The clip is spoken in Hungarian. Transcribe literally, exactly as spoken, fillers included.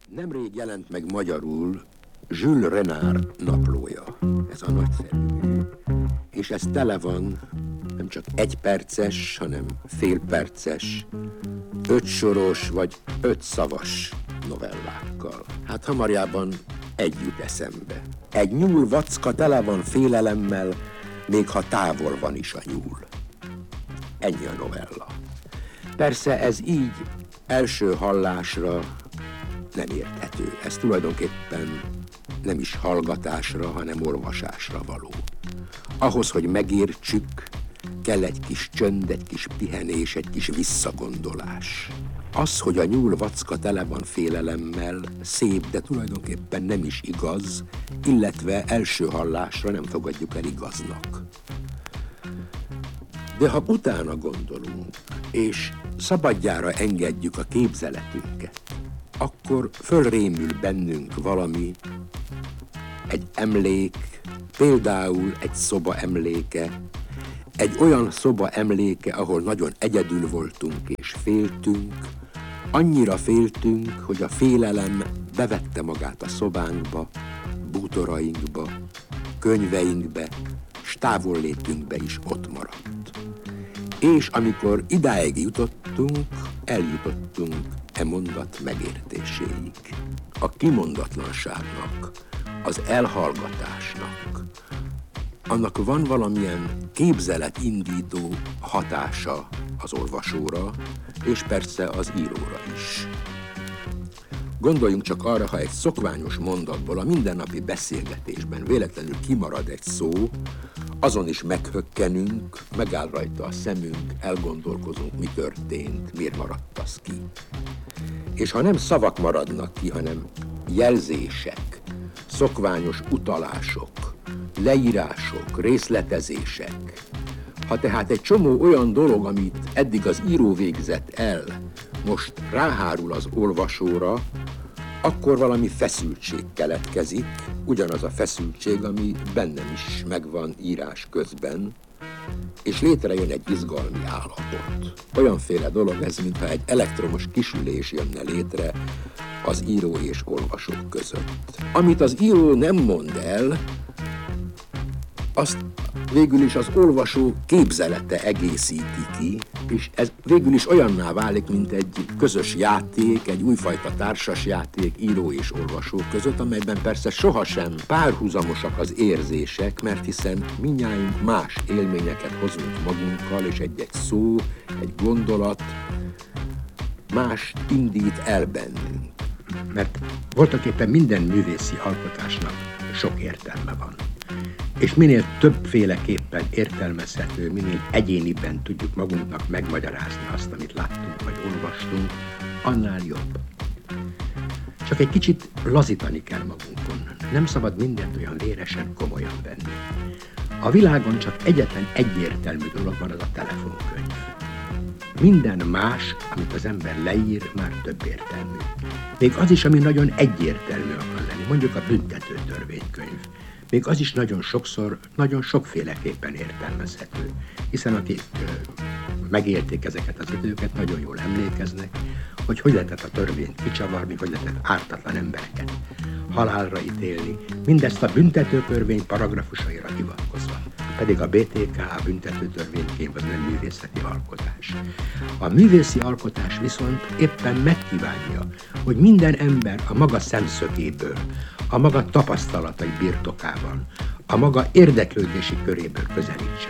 Nemrég jelent meg magyarul Jules Renard naplója, ez a nagyszerű mű, és ez tele van nem csak egyperces, hanem félperces, ötsoros vagy ötszavas novellákkal. Hát hamarjában egy jut eszembe. Egy nyúl vacka tele van félelemmel, még ha távol van is a nyúl. Ennyi a novella. Persze ez így első hallásra nem érthető. Ez tulajdonképpen nem is hallgatásra, hanem olvasásra való. Ahhoz, hogy megértsük, kell egy kis csönd, egy kis pihenés, egy kis visszagondolás. Az, hogy a nyúl vacka tele van félelemmel, szép, de tulajdonképpen nem is igaz, illetve első hallásra nem fogadjuk el igaznak. De ha utána gondolunk, és szabadjára engedjük a képzeletünket, akkor fölrémül bennünk valami, egy emlék, például egy szoba emléke, egy olyan szoba emléke, ahol nagyon egyedül voltunk és féltünk, annyira féltünk, hogy a félelem bevette magát a szobánkba, bútorainkba, könyveinkbe, s távollétünkbe is ott maradt. És amikor idáig jutottunk, eljutottunk e mondat megértéséig. A kimondatlanságnak, az elhallgatásnak, annak van valamilyen képzeletindító hatása az olvasóra, és persze az íróra is. Gondoljunk csak arra, ha egy szokványos mondatból a mindennapi beszélgetésben véletlenül kimarad egy szó, azon is meghökkenünk, megáll rajta a szemünk, elgondolkozunk, mi történt, miért maradt az ki. És ha nem szavak maradnak ki, hanem jelzések, szokványos utalások, leírások, részletezések, ha tehát egy csomó olyan dolog, amit eddig az író végzett el, most ráhárul az olvasóra, akkor valami feszültség keletkezik, ugyanaz a feszültség, ami bennem is megvan írás közben, és létrejön egy izgalmi állapot. Olyanféle dolog ez, mintha egy elektromos kisülés jönne létre az író és olvasók között. Amit az író nem mond el, azt végül is az olvasó képzelete egészíti ki, és ez végül is olyanná válik, mint egy közös játék, egy újfajta társasjáték író és olvasó között, amelyben persze sohasem párhuzamosak az érzések, mert hiszen mindnyájunk más élményeket hozunk magunkkal, és egy-egy szó, egy gondolat más indít el bennünk. Mert voltaképpen minden művészi alkotásnak sok értelme van. És minél többféleképpen értelmezhető, minél egyéniben tudjuk magunknak megmagyarázni azt, amit láttunk vagy olvastunk, annál jobb. Csak egy kicsit lazítani kell magunkon. Nem szabad mindent olyan véresen komolyan venni. A világon csak egyetlen egyértelmű dolog van, az a telefonkönyv. Minden más, amit az ember leír, már több értelmű. Még az is, ami nagyon egyértelmű akar lenni, mondjuk a büntető törvénykönyv. Még az is nagyon sokszor, nagyon sokféleképpen értelmezhető, hiszen akik ö, megélték ezeket az időket, nagyon jól emlékeznek, hogy hogy lehetett a törvényt kicsavarni, hogy lehetett ártatlan embereket halálra ítélni, mindezt a büntetőtörvény paragrafusaira hivatkozva. Pedig a bé té ká, a büntetőtörvénykönyv az nem művészeti alkotás. A művészi alkotás viszont éppen megkívánja, hogy minden ember a maga szemszögéből, a maga tapasztalatai birtokában, a maga érdeklődési köréből közelítse